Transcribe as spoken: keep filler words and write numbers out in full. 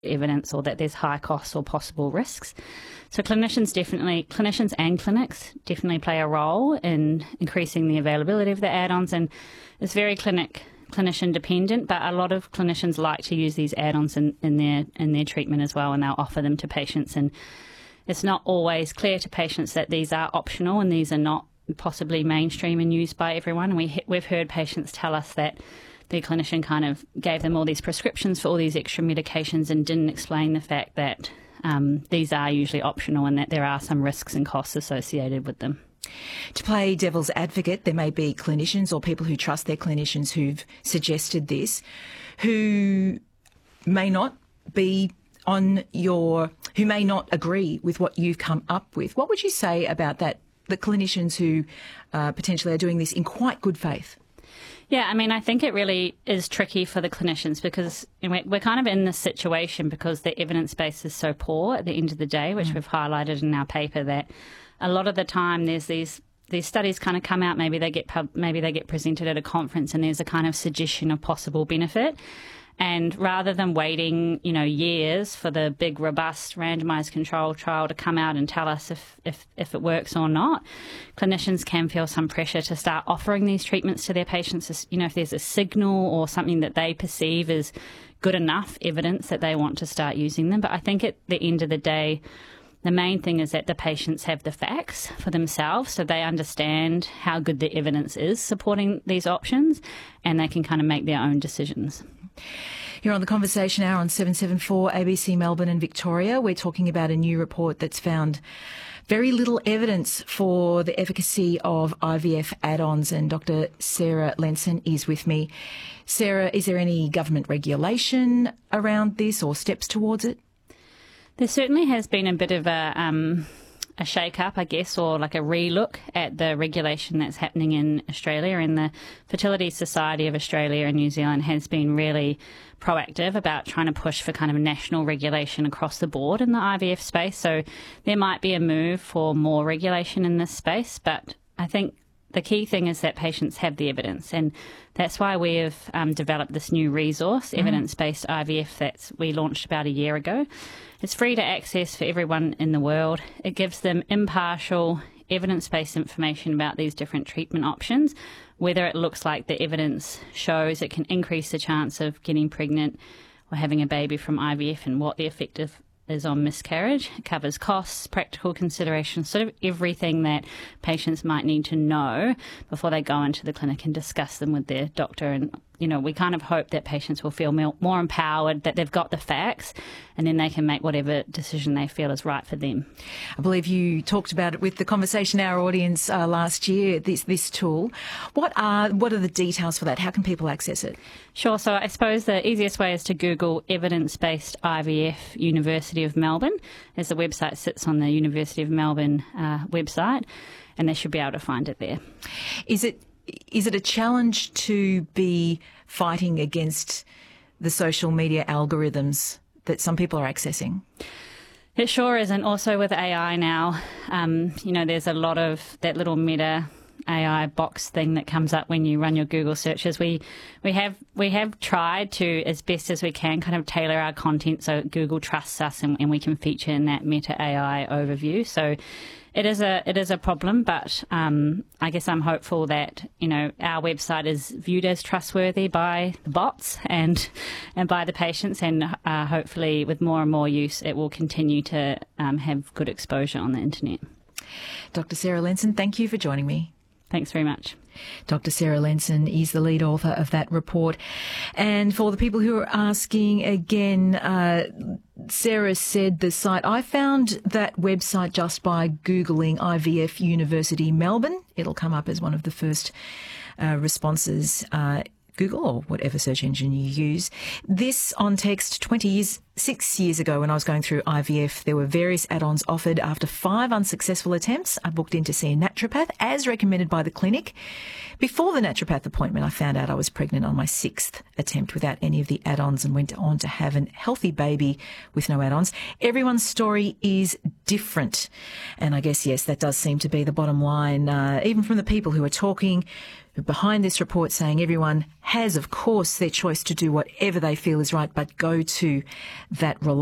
evidence or that there's high costs or possible risks. So clinicians definitely, clinicians and clinics definitely play a role in increasing the availability of the add-ons, and it's very clinic clinician dependent, but a lot of clinicians like to use these add-ons in, in their in their treatment as well, and they'll offer them to patients. And it's not always clear to patients that these are optional and these are not possibly mainstream and used by everyone. And we, we've heard patients tell us that their clinician kind of gave them all these prescriptions for all these extra medications and didn't explain the fact that um, these are usually optional and that there are some risks and costs associated with them. To play devil's advocate, there may be clinicians or people who trust their clinicians who've suggested this, who may not be on your, who may not agree with what you've come up with. What would you say about that, the clinicians who uh, potentially are doing this in quite good faith? Yeah, I mean, I think it really is tricky for the clinicians because we're kind of in this situation because the evidence base is so poor at the end of the day, which mm. we've highlighted in our paper, that a lot of the time there's these these studies kind of come out, maybe they get pub, maybe they get presented at a conference and there's a kind of suggestion of possible benefit. And rather than waiting, you know, years for the big, robust, randomised control trial to come out and tell us if, if, if it works or not, clinicians can feel some pressure to start offering these treatments to their patients. You know, if there's a signal or something that they perceive as good enough evidence that they want to start using them. But I think at the end of the day, the main thing is that the patients have the facts for themselves, so they understand how good the evidence is supporting these options, and they can kind of make their own decisions. You're on the Conversation Hour on seven seventy-four A B C Melbourne and Victoria. We're talking about a new report that's found very little evidence for the efficacy of I V F add-ons, and Doctor Sarah Lenson is with me. Sarah, is there any government regulation around this or steps towards it? There certainly has been a bit of a um, a shake-up, I guess, or like a re-look at the regulation that's happening in Australia. And the Fertility Society of Australia and New Zealand has been really proactive about trying to push for kind of national regulation across the board in the I V F space. So there might be a move for more regulation in this space, but I think the key thing is that patients have the evidence, and that's why we have um, developed this new resource, mm. evidence-based I V F, that we launched about a year ago. It's free to access for everyone in the world. It gives them impartial, evidence-based information about these different treatment options, whether it looks like the evidence shows it can increase the chance of getting pregnant or having a baby from I V F, and what the effect of is on miscarriage. It covers costs, practical considerations, sort of everything that patients might need to know before they go into the clinic and discuss them with their doctor. And, you know, we kind of hope that patients will feel more empowered, that they've got the facts, and then they can make whatever decision they feel is right for them. I believe you talked about it with the Conversation Hour audience uh, last year, this this tool. What are what are the details for that? How can people access it? Sure. So I suppose the easiest way is to Google evidence-based I V F University of Melbourne, as the website sits on the University of Melbourne uh, website, and they should be able to find it there. Is it is it a challenge to be fighting against the social media algorithms that some people are accessing? It sure is, and also with A I now, um, you know, there's a lot of that little meta A I box thing that comes up when you run your Google searches. We we have we have tried to, as best as we can, kind of tailor our content so Google trusts us and, and we can feature in that meta A I overview. So it is a it is a problem, but um, I guess I'm hopeful that, you know, our website is viewed as trustworthy by the bots and and by the patients, and uh, hopefully with more and more use, it will continue to um, have good exposure on the internet. Doctor Sarah Lenson, thank you for joining me. Thanks very much. Doctor Sarah Lenson is the lead author of that report. And for the people who are asking again, uh, Sarah said the site, I found that website just by Googling I V F University Melbourne. It'll come up as one of the first uh, responses, uh, Google or whatever search engine you use. This on text twenty years, six years ago when I was going through I V F, there were various add-ons offered. After five unsuccessful attempts, I booked in to see a naturopath as recommended by the clinic. Before the naturopath appointment, I found out I was pregnant on my sixth attempt without any of the add-ons and went on to have a healthy baby with no add-ons. Everyone's story is different. And I guess, yes, that does seem to be the bottom line, uh, even from the people who are talking behind this report, saying everyone has, of course, their choice to do whatever they feel is right, but go to that reliable